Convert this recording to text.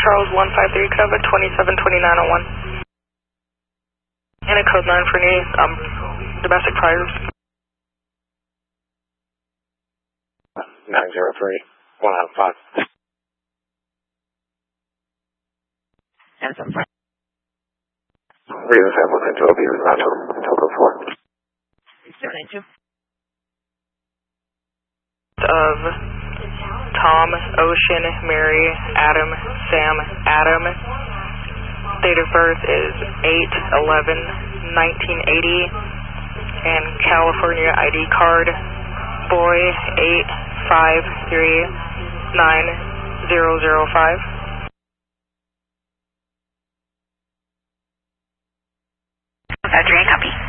Charles 153, could I have a 272901? And a code 9 for any domestic fires. 903, 105. And some fire. Reason sample sent to OB was not Togo 4. 782. Of Tom, Ocean, Mary, Adam, Sam, Adam. Date of birth is 8/11/1980, and California ID card boy 8539005. Adrian, copy.